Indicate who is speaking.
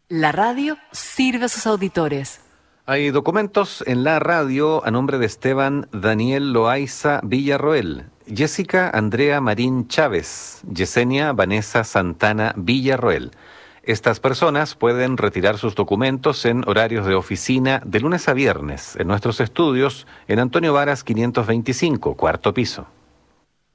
Speaker 1: La radio sirve a sus auditores.
Speaker 2: Hay documentos en la radio a nombre de Esteban Daniel Loaiza Villarroel, Jessica Andrea Marín Chávez, Yesenia Vanessa Santana Villarroel. Estas personas pueden retirar sus documentos en horarios de oficina de lunes a viernes en nuestros estudios en Antonio Varas 525, cuarto piso.